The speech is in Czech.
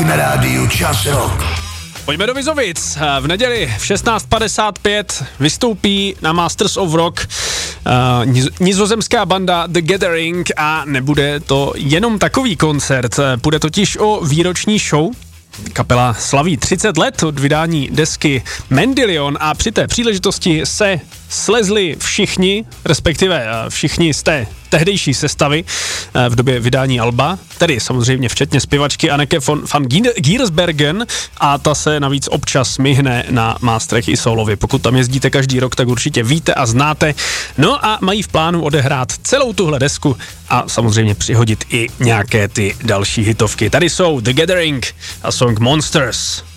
na rádiu Čas Rock. Pojďme do Vizovic. V neděli v 16:55 vystoupí na Masters of Rock nizozemská banda The Gathering a nebude to jenom takový koncert. Půjde totiž o výroční show. Kapela slaví 30 let od vydání desky Mendelion a při té příležitosti se slezli všichni, respektive všichni z té tehdejší sestavy v době vydání alba, tedy samozřejmě včetně zpěvačky Anneke van Giersbergen a ta se navíc občas myhne na mástrech i solově. Pokud tam jezdíte každý rok, tak určitě víte a znáte. No a mají v plánu odehrát celou tuhle desku a samozřejmě přihodit i nějaké ty další hitovky. Tady jsou The Gathering a song Monsters.